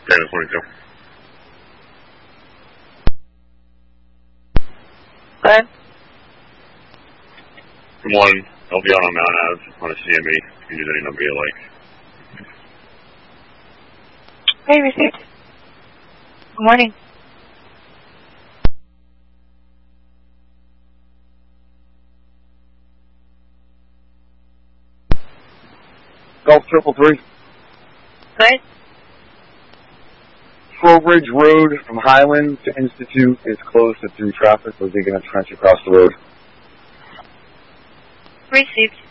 Dana 22. Go ahead. Good morning. I'll be on Mount Ave on a CME. You can use any number you like. Hey, received. Good morning. Golf 333. Go ahead. Trowbridge Road from Highland to Institute is closed to through traffic. We're digging a trench across the road. Received.